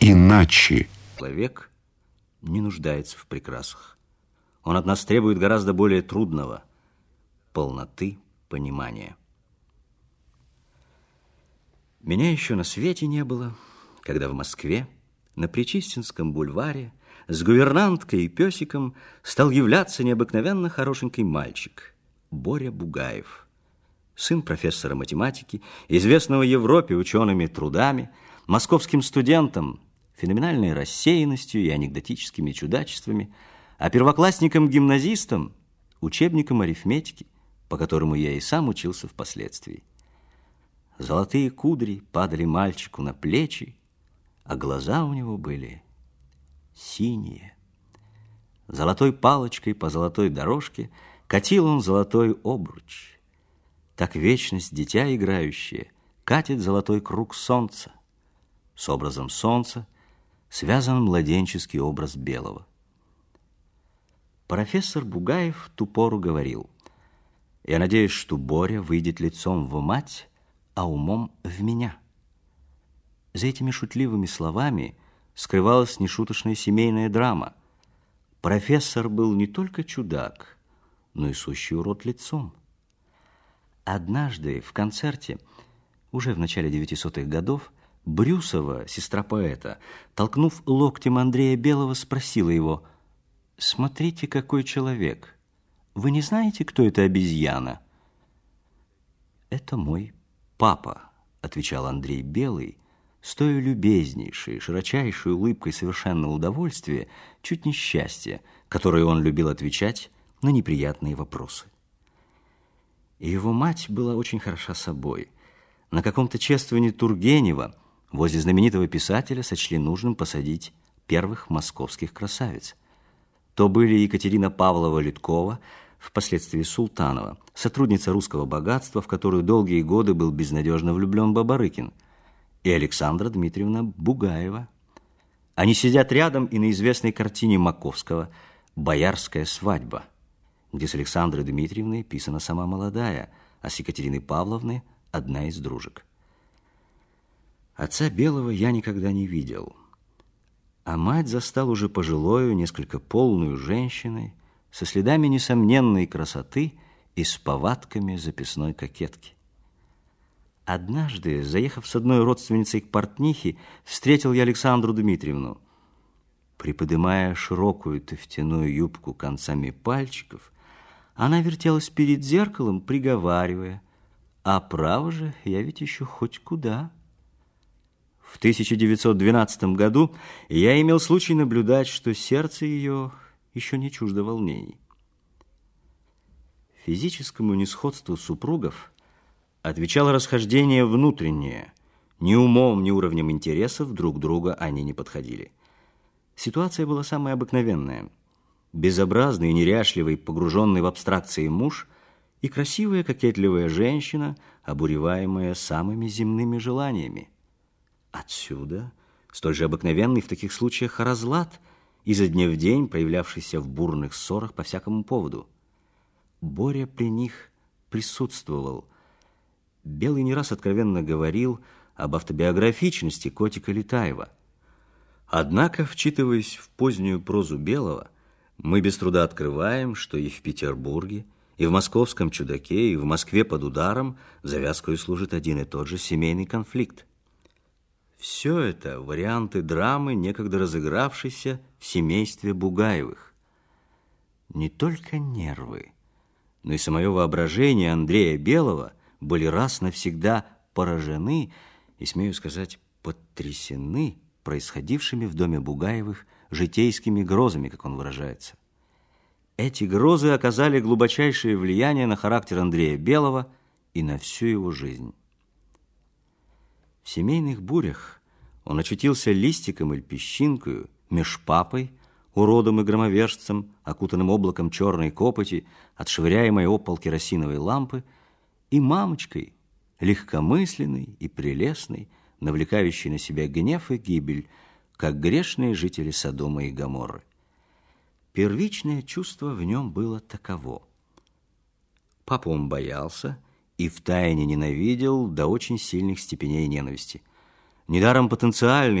иначе. Человек не нуждается в прекрасах. Он от нас требует гораздо более трудного – полноты понимания. Меня еще на свете не было, когда в Москве на Причистинском бульваре с гувернанткой и песиком стал являться необыкновенно хорошенький мальчик Боря Бугаев, сын профессора математики, известного Европе учеными трудами, московским студентом, феноменальной рассеянностью и анекдотическими чудачествами, а первоклассником-гимназистом учебником арифметики, по которому я и сам учился впоследствии. Золотые кудри падали мальчику на плечи, а глаза у него были синие. Золотой палочкой по золотой дорожке катил он золотой обруч. Так вечность, дитя играющее, катит золотой круг солнца. С образом солнца связан младенческий образ белого. Профессор Бугаев в ту пору говорил: «Я надеюсь, что Боря выйдет лицом в мать, а умом в меня». За этими шутливыми словами скрывалась нешуточная семейная драма. Профессор был не только чудак, но и сущий урод лицом. Однажды в концерте, уже в начале 900-х годов, Брюсова, сестра поэта, толкнув локтем Андрея Белого, спросила его: «Смотрите, какой человек! Вы не знаете, кто эта обезьяна?» «Это мой папа», — отвечал Андрей Белый, с той любезнейшей, широчайшей улыбкой совершенного удовольствия, чуть не счастья, которой он любил отвечать на неприятные вопросы. И его мать была очень хороша собой. На каком-то чествовании Тургенева возле знаменитого писателя сочли нужным посадить первых московских красавиц. То были Екатерина Павлова-Литкова, впоследствии Султанова, сотрудница «Русского богатства», в которую долгие годы был безнадежно влюблен Бабарыкин, и Александра Дмитриевна Бугаева. Они сидят рядом и на известной картине Маковского «Боярская свадьба», где с Александрой Дмитриевной писана сама молодая, а с Екатериной Павловной одна из дружек. Отца Белого я никогда не видел, а мать застал уже пожилою, несколько полную женщиной, со следами несомненной красоты и с повадками записной кокетки. Однажды, заехав с одной родственницей к портнихе, встретил я Александру Дмитриевну. Приподымая широкую туфтяную юбку концами пальчиков, она вертелась перед зеркалом, приговаривая: «А право же, я ведь еще хоть куда». В 1912 году я имел случай наблюдать, что сердце ее еще не чуждо волнений. Физическому несходству супругов отвечало расхождение внутреннее. Ни умом, ни уровнем интересов друг друга они не подходили. Ситуация была самая обыкновенная. Безобразный, неряшливый, погруженный в абстракции муж и красивая, кокетливая женщина, обуреваемая самыми земными желаниями. Отсюда столь же обыкновенный в таких случаях разлад, изо дня в день проявлявшийся в бурных ссорах по всякому поводу. Боря при них присутствовал. Белый не раз откровенно говорил об автобиографичности котика Летаева. Однако, вчитываясь в позднюю прозу Белого, мы без труда открываем, что и в Петербурге, и в московском чудаке, и в Москве под ударом завязкой служит один и тот же семейный конфликт. Все это варианты драмы, некогда разыгравшейся в семействе Бугаевых. Не только нервы, но и самое воображение Андрея Белого были раз навсегда поражены и, смею сказать, потрясены происходившими в доме Бугаевых житейскими грозами, как он выражается. Эти грозы оказали глубочайшее влияние на характер Андрея Белого и на всю его жизнь. В семейных бурях он очутился листиком или песчинкою меж папой, уродом и громовержцем, окутанным облаком черной копоти, отшвыряемой об пол керосиновой лампы, и мамочкой, легкомысленной и прелестной, навлекающей на себя гнев и гибель, как грешные жители Содома и Гоморры. Первичное чувство в нем было таково: папу он боялся и втайне ненавидел до очень сильных степеней ненависти. Недаром потенциальный